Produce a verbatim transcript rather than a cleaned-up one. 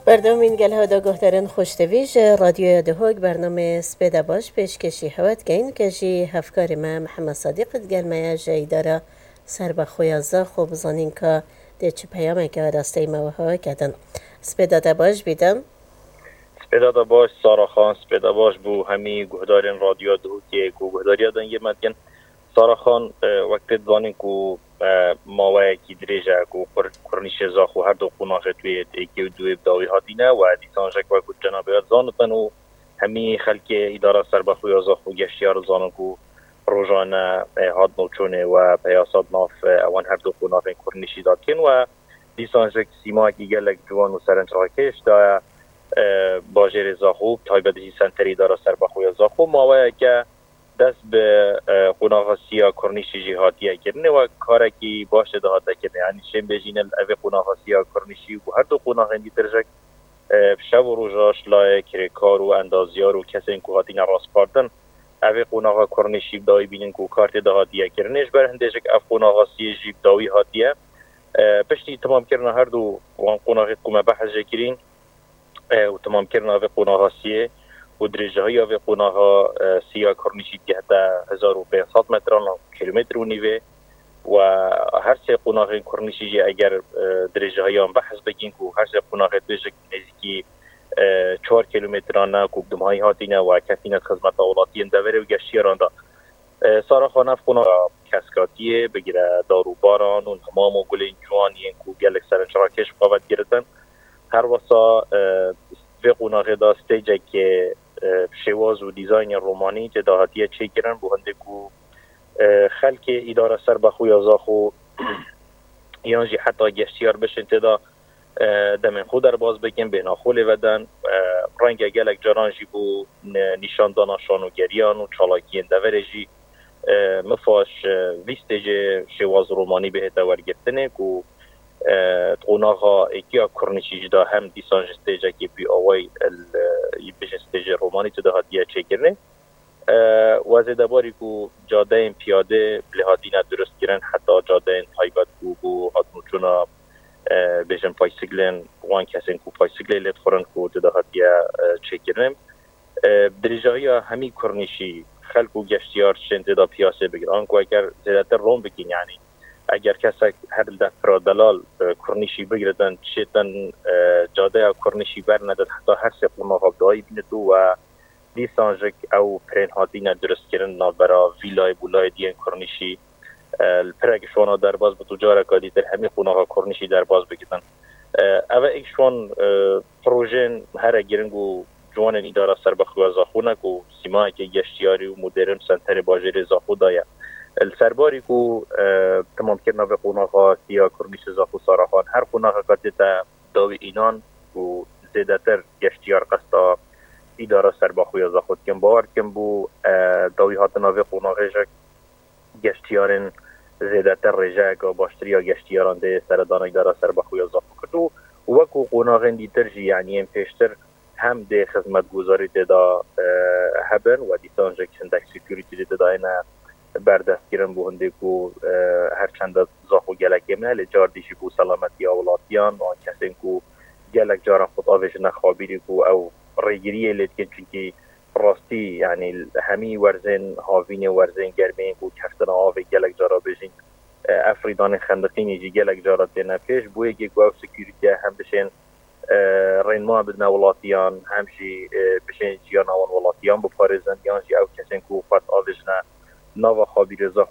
بردامین گل ها دا گهدارن خوشتویج رادیو دهوگ برنامه سپیده باش پیشکشی هوت گین که جی هفکار ما محمد صادق گل میا جای داره سر بخوی زاخ و بزانین که ده چه پیامه که راسته موها کدن سپیده دا باش بیدم سپیده دا باش سارا خان سپیده باش بو همی گهدارن رادیو دهوگ که گهداری دن یه مدگن سارا خان وقتی دوانین که ماوه کی دریجه کو کرنیش زاخو هر دو قناقه توی ایکی و دوی بداوی هاتینه و دیسانجک و کد جنابیات زانتن و همی خلک اداره سربخوی زاخو گشتیار زانن کو روزانه هاد نوچونه و پیاسات ناف اوان هر دو قناقه کرنیشی داد کن و دیسانجک سیما کی گلک جوان و سرنج راکش دا باجر زاخو تایبدی سنتری اداره سربخوی زاخو ماوه که دست به قناغاسیا کرنیشی جهاتیه کرنه و کارکی باشه دهاته کرنه یعنی شم بجینل اوه قناغاسیا کرنیشی و هر دو قناغین دیترجک شب و روژاش لایک کار و اندازیار و کسی این که هاتین راست پاردن اوه قناغا کرنیشی بدایی بینن که کارت دهاتیه کرنهش بر هندشک اف قناغاسی جیب داوی هاتیه پشتی تمام کرنه هر دو وان قناغیت کمه بحث جکرین و تمام کرنه اوه قناغاسیه و درجه های آوه قناها سیا کرنیشی که حتی هزار و پانصد متران کیلومتر و نیوه و هر سه قناغ کرنیشی اگر درجه های آن بحث بگین که هر سه قناغ درجه نزدیکی چهار کیلومتران که بدم های هاتینه و کفینت خدمت اولاتی اندوره و گشتیاران دا سارا خانف قناغ کسکاتیه بگیره دارو باران و تمام و گل جوانی که گلک سرنج راکش قوت گرتن هر واسا به قناغ دا ستیجه که شواز و دیزاین رومانی که دهاتیه چه کرن بو هنده کو خلک اداره سر بخوی زاخو یانجی حتی گشتیار بشن تدا دمن خود در باز بگن به ناخول ودن رنگ گلک جرانجی بو نشان دانشان و گریان و چالاکی اندورجی مفاش ویستج شواز رومانی به هتا ورگفتنه کو قناغا ایکیا کرنیشی جدا هم دیسانج استیجا که بی آوائی بیش استیج رومانی تو ده هاتیه چه کرنه و زیده باری که جاده این پیاده لحادینه درست کرن حتی جاده این تایبت که بو هاتنو چونا بیشن پایسیگلن وان کسین که پایسیگلی لیت خورن که تو ده هاتیه چه کرنه دریجه های همی کرنیشی خلق و گشتیار چند دا پیاسه بگیر آنکو اگر زیده تر روم بگین یعنی اگر کسی هر دفعه دلال کرنیشی بگیردن چیتن جاده کرنیشی بر نداد حتی هر سه قناغ دایی بیندو و دیسانجک او پرین هاتین درست کردن نابرا ویلای بولای دیان کرنیشی الپرگشوانا در باز به تجاره کادی در همه قناغ کرنیشی در باز بگیردن اوه ایکشوان پروژین هر گرنگو جوان اداره سربخوی زاخونه که سیمایی که گشتیاری و مدرن سنتر باجر زاخو دایا السرباری کو تمام کرنا به قناغا سیا کرنیش زاخو سارا خان هر قناغا قدتا داوی اینان و زیدتر گشتیار قصدا اداره سربخوی زاخو کم باور کم بو داوی هاتنا به قناغا جک گشتیارن زیدتر رجاک و باشتریا گشتیاران ده سردان اداره سربخوی زاخو کدو وکو قناغا دیتر جی یعنی پیشتر هم ده خدمت گذاری ده دا هبن و دیسانجک هندک سیکیوریتی ده دا اینا بردست گیرن بو هنده کو هر چند زاخو گلک یمنه جار دیشی کو سلامتی اولاتیان و کسین کو گلک جارن خود آوش نخوابیری کو او ریگیریه لیتکن چونکی راستی یعنی همی ورزن هاوین ورزن گرمین کو کفتن آوه گلک جارا بجین افریدان خندقینی جی گلک جارا دینا پیش بوی که کو او سکیوریتی هم بشین رینما بدن اولاتیان همشی بشین جیان آوان اولاتیان بپارزن یانجی او کسین کو فرد آوش نه نوا خابیر زاخ